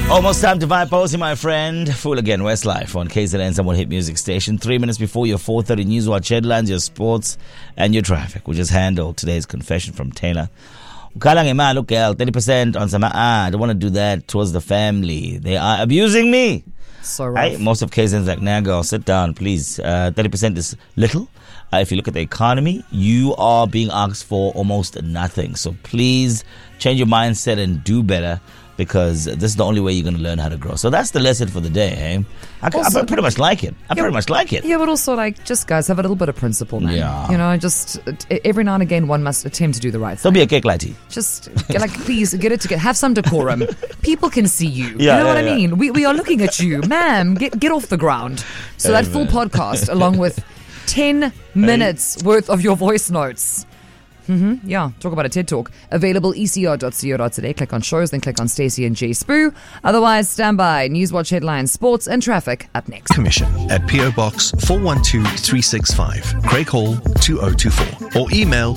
Almost time to vibe posting, my friend. Fool again, Westlife on KZN Someone Hit Music Station. 3 minutes before your 4:30 Newswatch headlines, your sports and your traffic. We just handled today's confession from Taylor. Ukhala ngemali girl, 30% on some. I don't want to do that towards the family. They are abusing me. So rough. Most of KZN's like, nah, girl, sit down, please. 30% is little. If you look at the economy, you are being asked for almost nothing. So please change your mindset and do better, because this is the only way you're going to learn how to grow. So that's the lesson for the day, eh? I pretty much like it. Pretty much like it. Yeah, but also, like, just guys, have a little bit of principle, man. Yeah. You know, just every now and again, one must attempt to do the right thing. Don't be a cake latte. Just, like, please, get it together. Have some decorum. People can see you. You know what I mean? We are looking at you. Ma'am, get off the ground. So that full podcast, along with 10 minutes worth of your voice notes. Yeah, talk about a TED Talk. Available ecr.co.za. Click on shows, then click on Stacey and Jay Spoo. Otherwise, stand by. Newswatch headlines, sports and traffic up next. Commission at PO Box 412365, Craig Hall 2024, or email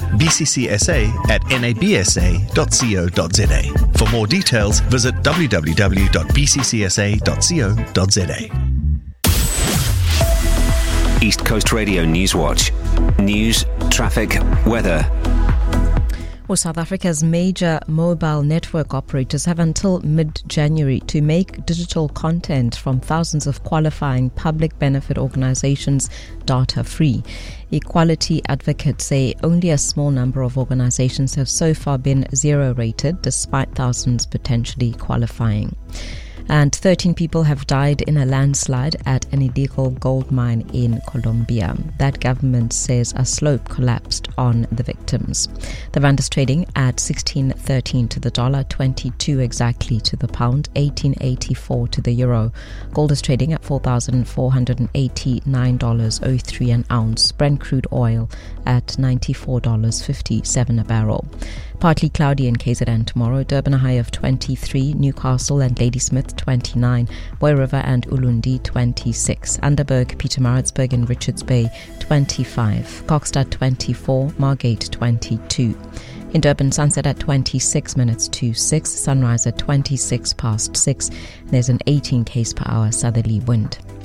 bccsa@nabsa.co.za. For more details, visit www.bccsa.co.za. East Coast Radio Newswatch. News, traffic, weather. Well, South Africa's major mobile network operators have until mid-January to make digital content from thousands of qualifying public benefit organizations data-free. Equality advocates say only a small number of organizations have so far been zero-rated, despite thousands potentially qualifying. And 13 people have died in a landslide at an illegal gold mine in Colombia. That government says a slope collapsed on the victims. The rand is trading at 16.13 to the dollar, 22 exactly to the pound, 18.84 to the euro. Gold is trading at $4,489.03 an ounce. Brent crude oil at $94.57 a barrel. Partly cloudy in KZN tomorrow. Durban a high of 23, Newcastle and Ladysmith 29, Boy River and Ulundi 26, Underberg, Pietermaritzburg and Richards Bay 25, Kokstad 24, Margate 22. In Durban, sunset at 26 minutes to 6, sunrise at 26 past 6. There's an 18 km/h southerly wind.